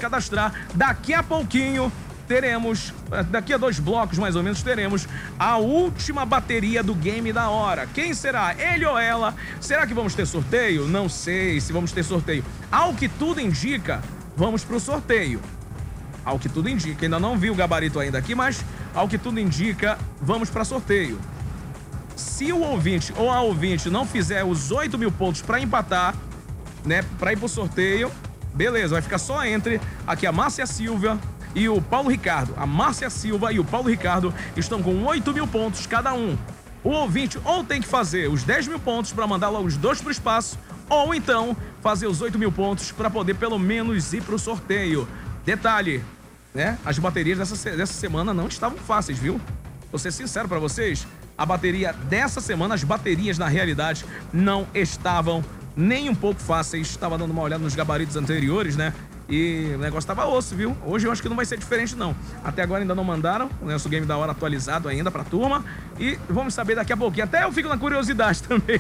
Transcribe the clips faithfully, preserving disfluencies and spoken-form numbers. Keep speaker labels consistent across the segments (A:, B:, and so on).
A: cadastrar. Daqui a pouquinho teremos, daqui a dois blocos mais ou menos, teremos a última bateria do Game da Hora. Quem será? Ele ou ela? Será que vamos ter sorteio? Não sei se vamos ter sorteio. Ao que tudo indica, vamos pro sorteio. Ao que tudo indica, ainda não vi o gabarito ainda aqui, mas ao que tudo indica, vamos para sorteio. Se o ouvinte ou a ouvinte não fizer os oito mil pontos para empatar, né, para ir pro sorteio, beleza, vai ficar só entre aqui a Márcia Silva e o Paulo Ricardo. A Márcia Silva e o Paulo Ricardo estão com oito mil pontos cada um. O ouvinte ou tem que fazer os dez mil pontos para mandar logo os dois pro espaço, ou então fazer os oito mil pontos para poder pelo menos ir pro sorteio. Detalhe, né? As baterias dessa, dessa semana não estavam fáceis, viu? Vou ser sincero para vocês, a bateria dessa semana, as baterias na realidade não estavam nem um pouco fáceis. Estava dando uma olhada nos gabaritos anteriores, né? E o negócio tava osso, viu? Hoje eu acho que não vai ser diferente, não. Até agora ainda não mandaram o nosso Game da Hora atualizado ainda pra turma. E vamos saber daqui a pouquinho. Até eu fico na curiosidade também.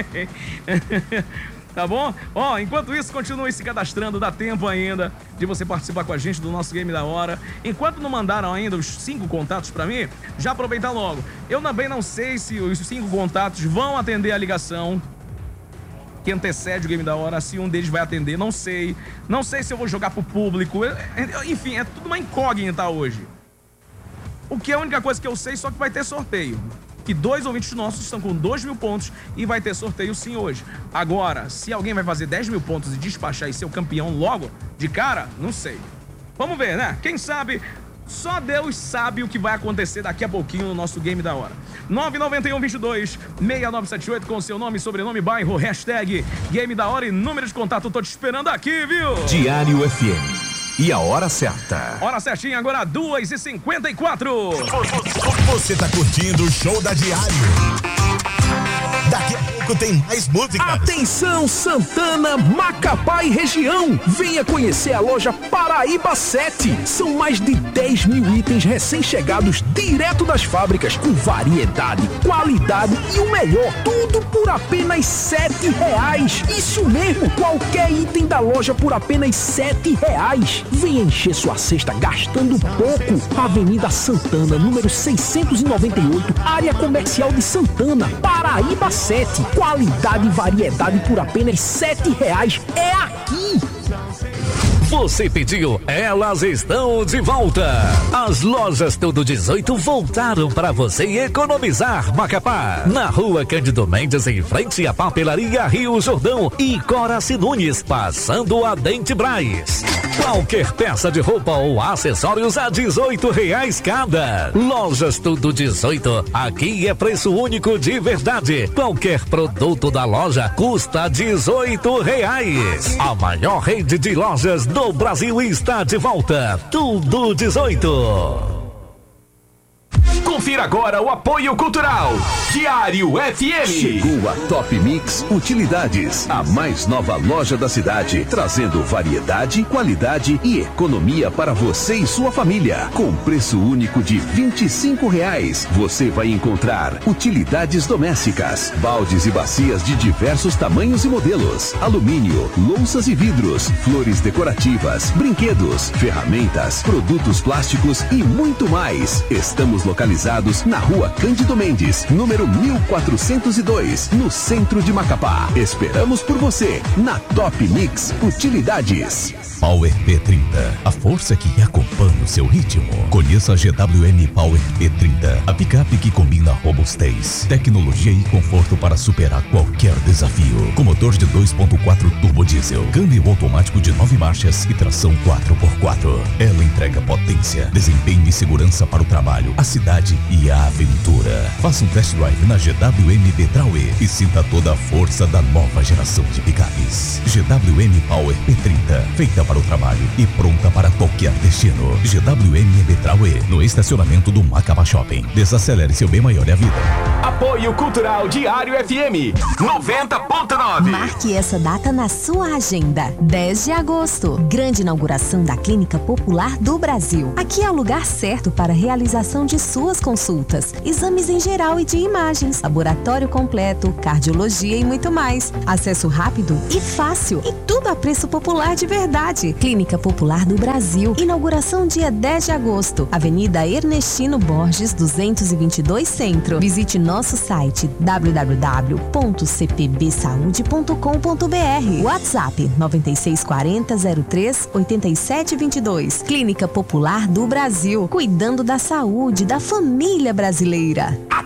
A: Tá bom? Ó, enquanto isso, continue se cadastrando, dá tempo ainda de você participar com a gente do nosso Game da Hora. Enquanto não mandaram ainda os cinco contatos pra mim, já aproveita logo. Eu também não sei se os cinco contatos vão atender a ligação que antecede o Game da Hora, se um deles vai atender, não sei. Não sei se eu vou jogar pro público. Enfim, é tudo uma incógnita hoje. O que é a única coisa que eu sei, só que vai ter sorteio. Que dois ouvintes nossos estão com dois mil pontos e vai ter sorteio sim hoje. Agora, se alguém vai fazer dez mil pontos e despachar e ser o campeão logo, de cara, não sei. Vamos ver, né? Quem sabe, só Deus sabe o que vai acontecer daqui a pouquinho no nosso Game da Hora. nove nove um, dois dois, seis nove sete oito com seu nome, sobrenome, bairro, hashtag Game da Hora e número de contato. Tô te esperando aqui, viu?
B: Diário F M. E a hora certa.
A: Hora certinha, agora duas e cinquenta e quatro.
C: Você tá curtindo o show da Diário? Daqui a pouco tem mais música.
D: Atenção, Santana, Macapá e região. Venha conhecer a loja Paraíba sete. São mais de dez mil itens recém-chegados direto das fábricas, com variedade, qualidade e o melhor. Tudo por apenas sete reais. Isso mesmo, qualquer item da loja por apenas sete reais. Venha encher sua cesta gastando pouco. Avenida Santana, número seiscentos e noventa e oito, área comercial de Santana, Paraíba sete. Qualidade e variedade por apenas sete reais. É aqui!
E: Você pediu, elas estão de volta. As lojas Tudo dezoito voltaram para você economizar, Macapá. Na rua Cândido Mendes, em frente à papelaria Rio Jordão e Coraci Nunes, passando a Dente Braz. Qualquer peça de roupa ou acessórios a dezoito reais cada. Lojas Tudo dezoito, aqui é preço único de verdade. Qualquer produto da loja custa dezoito reais. A maior rede de lojas do O Brasil está de volta. Tudo dezoito.
B: Confira agora o apoio cultural. Diário F M.
F: Chegou a Top Mix Utilidades, a mais nova loja da cidade, trazendo variedade, qualidade e economia para você e sua família. Com preço único de vinte e cinco reais, você vai encontrar utilidades domésticas, baldes e bacias de diversos tamanhos e modelos, alumínio, louças e vidros, flores decorativas, brinquedos, ferramentas, produtos plásticos e muito mais. Estamos localizados na rua Cândido Mendes, número mil quatrocentos e dois, no centro de Macapá. Esperamos por você na Top Mix Utilidades.
C: Power P trinta, a força que acompanha o seu ritmo. Conheça a G W M Power P trinta, a picape que combina robustez, tecnologia e conforto para superar qualquer desafio. Com motor de dois ponto quatro turbo diesel, câmbio automático de nove marchas e tração quatro por quatro. Ela entrega potência, desempenho e segurança para o trabalho, a cidade e a aventura. Faça um test drive na G W M B-Traue e sinta toda a força da nova geração de picapes. G W M Power P trinta, feita para o trabalho e pronta para qualquer destino. G W M B-Traue, no estacionamento do Macapá Shopping. Desacelere seu bem maior é a vida.
B: Apoio Cultural Diário F M noventa ponto nove.
G: Marque essa data na sua agenda. dez de agosto, grande inauguração da Clínica Popular do Brasil. Aqui é o lugar certo para a realização de suas consultas, exames em geral e de imagens, laboratório completo, cardiologia e muito mais. Acesso rápido e fácil, e tudo a preço popular de verdade. sete. Clínica Popular do Brasil. Inauguração dia dez de agosto. Avenida Ernestino Borges, duzentos e vinte e dois Centro. Visite nosso site w w w ponto c p b saúde ponto com ponto b r. WhatsApp nove seis quatro zero zero três oito sete dois dois. Clínica Popular do Brasil. Cuidando da saúde da família brasileira.